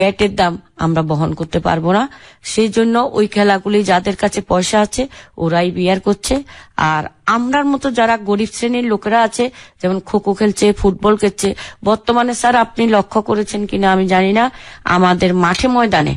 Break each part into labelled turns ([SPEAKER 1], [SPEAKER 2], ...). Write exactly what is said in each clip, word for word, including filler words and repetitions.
[SPEAKER 1] ব্যাটের দাম আমরা বহন করতে পারবো না, সেই জন্য ওই খেলাগুলি যাদের কাছে পয়সা আছে ওরাই বিয়ার করছে। আর আমরার মতো যারা গরিব শ্রেণীর লোকেরা আছে, যেমন খোখো খেলছে, ফুটবল খেলছে, বর্তমানে স্যার আপনি লক্ষ্য করেছেন কিনা আমি জানি না, আমাদের মাঠে ময়দানে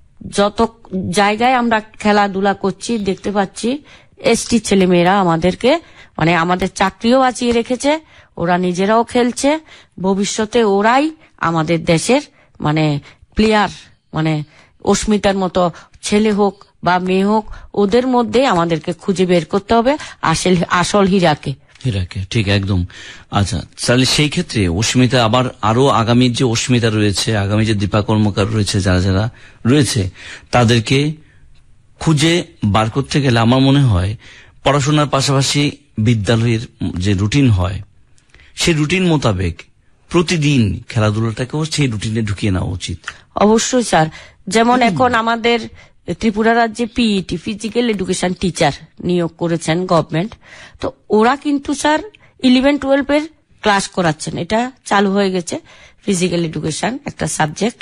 [SPEAKER 1] যত জায়গায় আমরা খেলাধুলা করছি দেখতে পাচ্ছি এসটি ছেলেমেয়েরা আমাদেরকে মানে আমাদের চাকরিও বাঁচিয়ে রেখেছে, ওরা নিজেরাও খেলছে, ভবিষ্যতে ওরাই আমাদের দেশের মানে প্লেয়ার, মানে অস্মিতার মতো ছেলে হোক বা মেয়ে হোক, ওদের মধ্যে আমাদেরকে খুঁজে বের করতে হবে আসল আসল হীরাকে
[SPEAKER 2] হীরাকে ঠিক একদম। আচ্ছা, তাহলে সেই ক্ষেত্রে অস্মিতা আবার আরো আগামীর যে অস্মিতা রয়েছে, আগামী যে দীপা কর্মকার রয়েছে, যারা যারা রয়েছে তাদেরকে খুঁজে বার করতে গেলে আমার মনে হয় পড়াশোনার পাশাপাশি বিদ্যালয়ের যে রুটিন হয় সেই রুটিন মোতাবেক প্রতিদিন খেলাধুলাটাকেও সেই রুটিনে ঢুকিয়ে নেওয়া উচিত।
[SPEAKER 1] অবশ্যই স্যার, যেমন এখন আমাদের ত্রিপুরা রাজ্যে পিইটি ফিজিক্যাল এডুকেশন টিচার নিয়োগ করেছেন গভর্নমেন্ট, তো ওরা কিন্তু স্যার ইলেভেন টুয়েলভ এর ক্লাস করাচ্ছেন, এটা চালু হয়ে গেছে ফিজিক্যাল এডুকেশন একটা subject.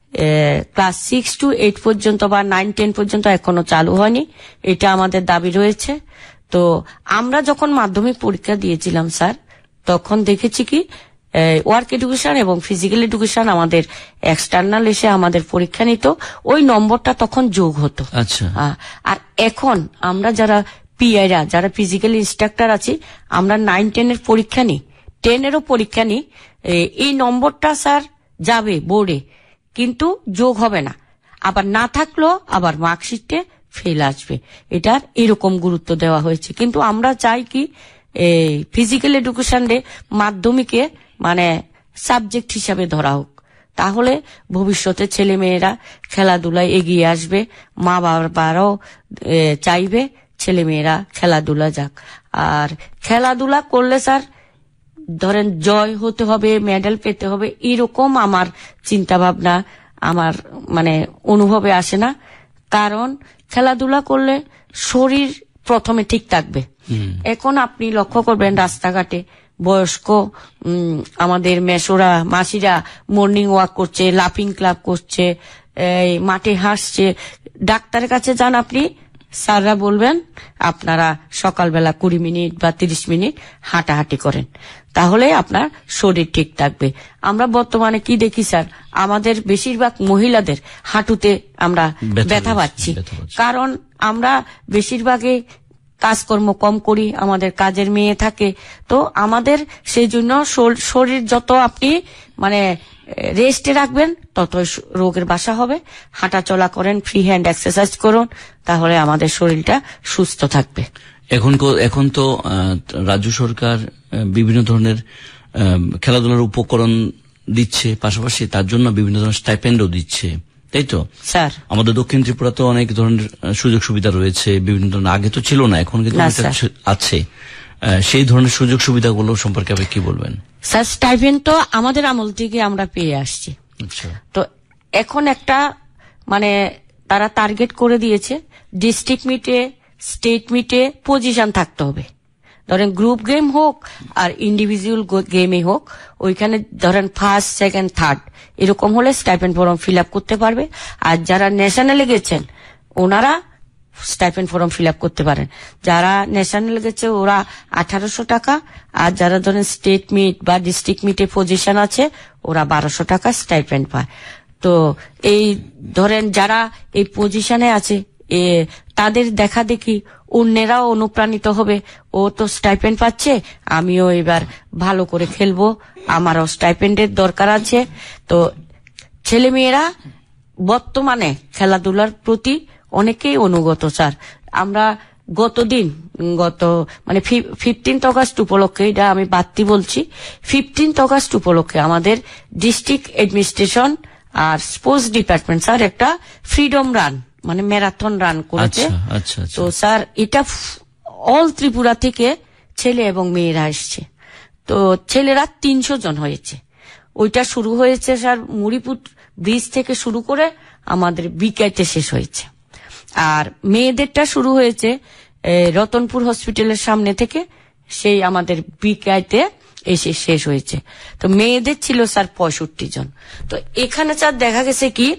[SPEAKER 1] Class six two eight পর্যন্ত বা নাইন টেন পর্যন্ত এখনো চালু হয়নি, এটা আমাদের দাবি রয়েছে। তো আমরা যখন মাধ্যমিক পরীক্ষা দিয়েছিলাম স্যার, তখন দেখেছি কি ওয়ার্ক এডুকেশন এবং ফিজিক্যাল এডুকেশন আমাদের এক্সটার্নাল এসে আমাদের পরীক্ষা নিত, ওই নম্বরটা তখন যোগ হতো।
[SPEAKER 2] আচ্ছা,
[SPEAKER 1] আর এখন আমরা যারা পিআইরা যারা ফিজিক্যাল ইনস্ট্রাক্টর আছি, আমরা নাইন টেনের পরীক্ষা নিই, টেনেরও পরীক্ষা নিই, এই নম্বরটা স্যার যাবে বোর্ডে কিন্তু যোগ হবে না, আবার না থাকলেও আবার মার্কশিটে ফেল আসবে, এটার এরকম গুরুত্ব দেওয়া হয়েছে। কিন্তু আমরা চাই কি এই ফিজিক্যাল এডুকেশন রে মাধ্যমিকে মানে সাবজেক্ট হিসাবে ধরা হোক, তাহলে ভবিষ্যতে ছেলে মেয়েরা খেলাধুলায় এগিয়ে আসবে, মা বাবারাও চাইবে ছেলে মেয়েরা খেলাধুলা যাক। আর খেলাধুলা করলে স্যার ধরেন জয় হতে হবে, মেডেল পেতে হবে, এরকম আমার চিন্তা ভাবনা আমার মানে অনুভবে আসে না, কারণ খেলাধুলা করলে শরীর প্রথমে ঠিক থাকবে। এখন আপনি লক্ষ্য করবেন রাস্তাঘাটে বয়স্ক আমাদের মেশোরা মাসিরা মর্নিং ওয়াক করছে, লাফিং ক্লাব করছে, মাঠে হাসছে, ডাক্তারের কাছে যান আপনি, স্যাররা বলবেন আপনারা সকালবেলা কুড়ি মিনিট বা তিরিশ মিনিট হাঁটাহাঁটি করেন, তাহলে আপনার শরীর ঠিক থাকবে। আমরা বর্তমানে কি দেখি স্যার, আমাদের বেশিরভাগ মহিলাদের হাঁটুতে আমরা ব্যথা পাচ্ছি, কারণ আমরা বেশিরভাগে কাজকর্ম কম করি, আমাদের কাজের মেয়ে থাকে, তো আমাদের সেই জন্য শরীর যত আপনি মানে রেস্টে রাখবেন ততই রোগের বাসা হবে। হাঁটা চলা করেন, ফ্রি হ্যান্ড এক্সারসাইজ করুন, তাহলে আমাদের শরীরটা সুস্থ থাকবে।
[SPEAKER 2] এখন এখন তো রাজ্য সরকার বিভিন্ন ধরনের খেলাধুলার উপকরণ দিচ্ছে, পাশাপাশি তার জন্য বিভিন্ন ধরনের স্টাইপেন্ডও দিচ্ছে, তাই তো
[SPEAKER 1] স্যার?
[SPEAKER 2] আমাদের দক্ষিণ ত্রিপুরা তো অনেক ধরনের সুযোগ সুবিধা রয়েছে, বিভিন্ন ধরনের, আগে তো ছিল না, এখন কিন্তু আছে। সেই ধরনের সুযোগ সুবিধাগুলো সম্পর্কে আপনি কি বলবেন?
[SPEAKER 1] স্যার স্টাইপেন্ড তো আমাদের আমল থেকে আমরা পেয়ে আসছি, তো এখন একটা মানে তারা টার্গেট করে দিয়েছে ডিস্ট্রিক্ট মিটে স্টেট মিটে পজিশন থাকতে হবে, ধরেন গ্রুপ গেম হোক আর ইন্ডিভিজুয়াল গেমে হোক, ওইখানে ধরেন ফার্স্ট সেকেন্ড থার্ড এরকম হলে স্টাইপেন্ড ফর্ম ফিল আপ করতে পারবে। আর যারা ন্যাশনালে গেছেন ওনারা স্টাইপেন্ড ফর্ম ফিল আপ করতে পারেন, যারা ন্যাশনাল গেছে ওরা আঠারোশো টাকা, আর যারা ধরেন স্টেট মিট বা ডিস্ট্রিক্ট মিটে পজিশন আছে ওরা বারোশো টাকা স্টাইপেন্ড পায়। তো এই ধরেন যারা এই পজিশনে আছে এ তাদের দেখা দেখি অন্যেরাও অনুপ্রাণিত হবে, ও তো স্টাইপেন্ড পাচ্ছে, আমিও এবার ভালো করে খেলবো, আমারও স্টাইপেন্ডের দরকার আছে। তো ছেলে মেয়েরা বর্তমানে খেলাধুলার প্রতি অনেকেই অনুগত স্যার। আমরা গতদিন গত মানে ফিফটিন্থ অগাস্ট উপলক্ষে, এটা আমি বাড়তি বলছি, ফিফটিন্থ অগাস্ট উপলক্ষে আমাদের ডিস্ট্রিক্ট অ্যাডমিনিস্ট্রেশন আর স্পোর্টস ডিপার্টমেন্ট স্যার একটা ফ্রিডম রান মানে ম্যারাথন রান করেছে। তো স্যার এটা অল ত্রিপুরা থেকে ছেলে এবং মেয়েরা এসছে, তো ছেলেরা তিনশো জন হয়েছে। ওইটা শুরু হয়েছে স্যার মুড়িপুর ব্রিজ থেকে শুরু করে আমাদের বিকাইতে শেষ হয়েছে, আর মেয়েদেরটা শুরু হয়েছে রতনপুর হসপিটালের সামনে থেকে সেই আমাদের বিকাইতে এসে শেষ হয়েছে। তো মেয়েদের ছিল স্যার পঁয়ষট্টি জন। তো এখানে স্যার দেখা গেছে কি